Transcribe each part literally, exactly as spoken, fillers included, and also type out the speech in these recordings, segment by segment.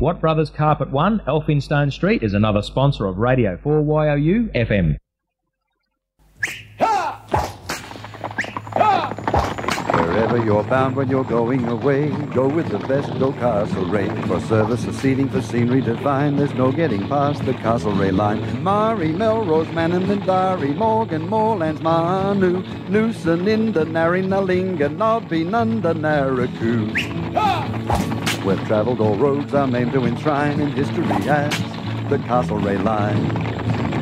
Watt Brothers Carpet One, Elphinstone Street, is another sponsor of Radio four Y O U F M. Wherever you're bound when you're going away, go with the best, go Castlereagh. For service, for seating, for scenery divine, there's no getting past the Castlereagh line. Murray, Melrose, Manninderry, Morgan, Moorlands, Manu, Noosa, Ninda, Narinalinga, Nobby, Nunda, Narraku. We've travelled all roads, our name to enshrine in history as the Castlereagh line.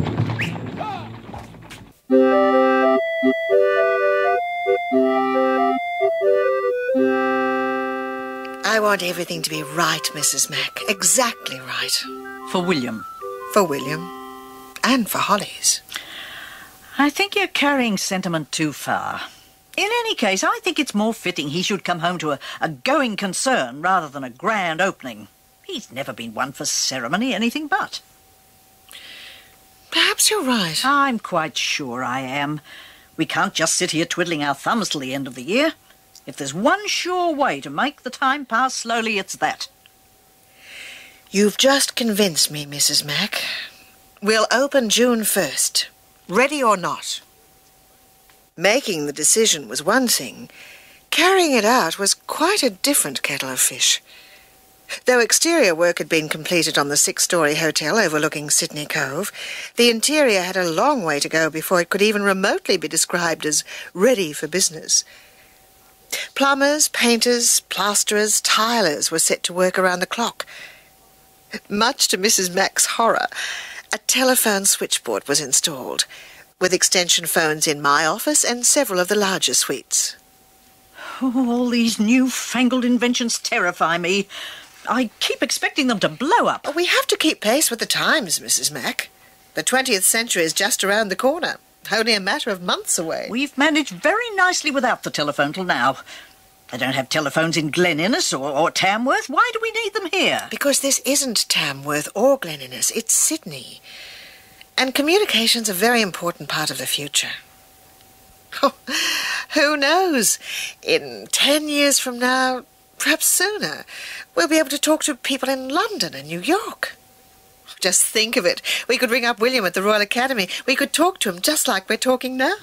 I want everything to be right, Missus Mack. Exactly right. For William. For William. And for Holly's. I think you're carrying sentiment too far. In any case, I think it's more fitting he should come home to a, a going concern rather than a grand opening. He's never been one for ceremony, anything but. Perhaps you're right. I'm quite sure I am. We can't just sit here twiddling our thumbs till the end of the year. If there's one sure way to make the time pass slowly, it's that. You've just convinced me, Missus Mack. We'll open June first, ready or not. Making the decision was one thing. Carrying it out was quite a different kettle of fish. Though exterior work had been completed on the six-storey hotel overlooking Sydney Cove, the interior had a long way to go before it could even remotely be described as ready for business. Plumbers, painters, plasterers, tilers were set to work around the clock. Much to Missus Mack's horror, a telephone switchboard was installed, with extension phones in my office and several of the larger suites. Oh, all these newfangled inventions terrify me. I keep expecting them to blow up. We have to keep pace with the times, Missus Mack. The twentieth century is just around the corner. Only a matter of months away. We've managed very nicely without the telephone till now. They don't have telephones in Glen Innes or, or Tamworth. Why do we need them here? Because this isn't Tamworth or Glen Innes. It's Sydney. And communication's a very important part of the future. Oh, who knows? In ten years from now, perhaps sooner, we'll be able to talk to people in London and New York. Just think of it. We could ring up William at the Royal Academy. We could talk to him just like we're talking now.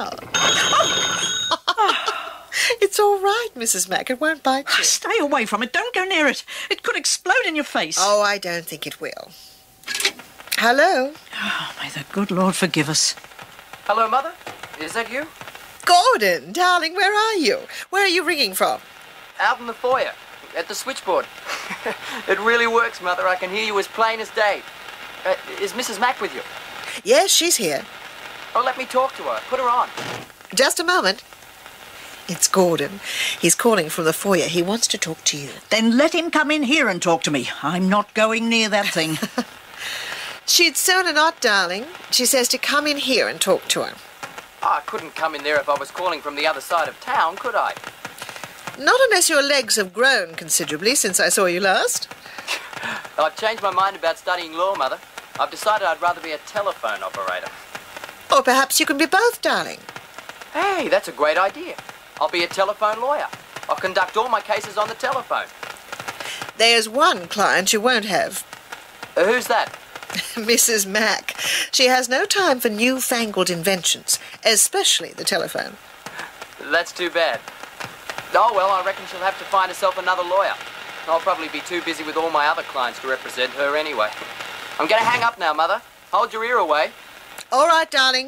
It's all right, Missus Mack. It won't bite you. Stay away from it. Don't go near it. It could explode in your face. Oh, I don't think it will. Hello? Oh, may the good Lord forgive us. Hello, Mother. Is that you? Gordon, darling, where are you? Where are you ringing from? Out in the foyer, at the switchboard. It really works, Mother. I can hear you as plain as day. Uh, is Missus Mack with you? Yes, she's here. Oh, let me talk to her. Put her on. Just a moment. It's Gordon. He's calling from the foyer. He wants to talk to you. Then let him come in here and talk to me. I'm not going near that thing. She'd sooner not, darling. She says to come in here and talk to her. Oh, I couldn't come in there if I was calling from the other side of town, could I? Not unless your legs have grown considerably since I saw you last. I've changed my mind about studying law, Mother. I've decided I'd rather be a telephone operator. Or perhaps you can be both, darling. Hey, that's a great idea. I'll be a telephone lawyer. I'll conduct all my cases on the telephone. There's one client you won't have. Uh, who's that? Missus Mack. She has no time for newfangled inventions, especially the telephone. That's too bad. Oh, well, I reckon she'll have to find herself another lawyer. I'll probably be too busy with all my other clients to represent her anyway. I'm going to hang up now, Mother. Hold your ear away. All right, darling.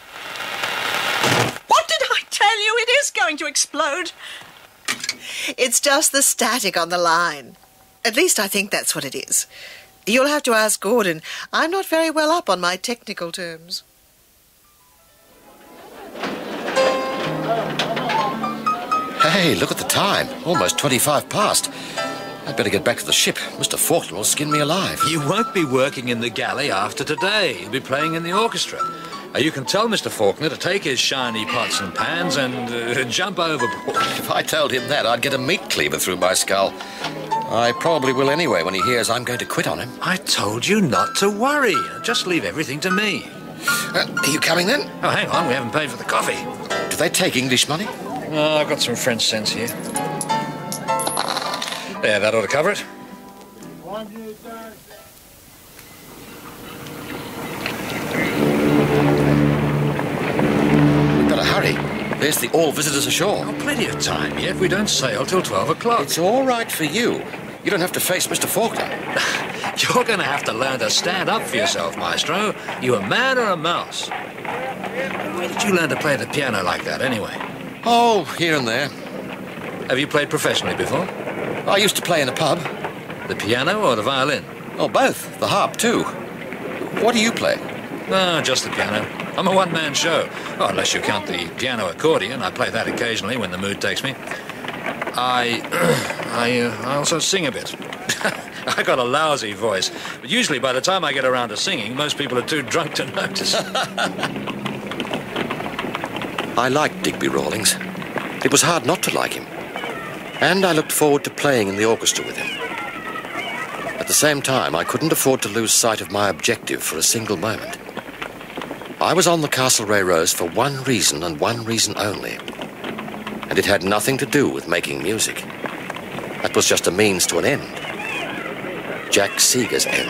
What did I tell you? It is going to explode. It's just the static on the line. At least I think that's what it is. You'll have to ask Gordon. I'm not very well up on my technical terms. Hey, look at the time. Almost twenty-five past. I'd better get back to the ship. Mister Faulkner will skin me alive. You won't be working in the galley after today. You'll be playing in the orchestra. Uh, you can tell Mister Faulkner to take his shiny pots and pans and uh, jump overboard. If I told him that, I'd get a meat cleaver through my skull. I probably will anyway when he hears I'm going to quit on him. I told you not to worry. Just leave everything to me. Uh, are you coming then? Oh, hang on. We haven't paid for the coffee. Do they take English money? Oh, I've got some French cents here. There, that ought to cover it. We'd better hurry. There's the all visitors ashore. Oh, plenty of time yet. We don't sail till twelve o'clock. It's all right for you. You don't have to face Mister Faulkner. You're going to have to learn to stand up for yourself, Maestro. You a man or a mouse? Where did you learn to play the piano like that, anyway? Oh, here and there. Have you played professionally before? I used to play in a pub. The piano or the violin? Oh, both. The harp, too. What do you play? No, just the piano. I'm a one-man show. Oh, unless you count the piano accordion. I play that occasionally when the mood takes me. I... I, uh, I also sing a bit. I got a lousy voice, but usually by the time I get around to singing, most people are too drunk to notice. I liked Digby Rawlings. It was hard not to like him. And I looked forward to playing in the orchestra with him. At the same time, I couldn't afford to lose sight of my objective for a single moment. I was on the Castlereagh Rose for one reason and one reason only. And it had nothing to do with making music. That was just a means to an end. Jack Seeger's end.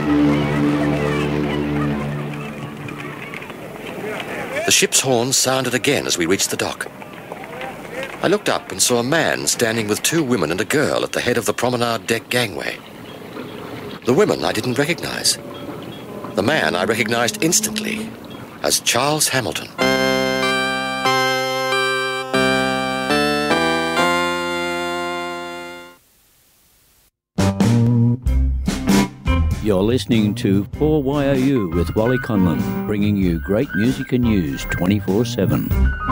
The ship's horn sounded again as we reached the dock. I looked up and saw a man standing with two women and a girl at the head of the promenade deck gangway. The women I didn't recognize. The man I recognized instantly as Charles Hamilton. You're listening to four Y O U with Wally Conlon, bringing you great music and news twenty-four seven.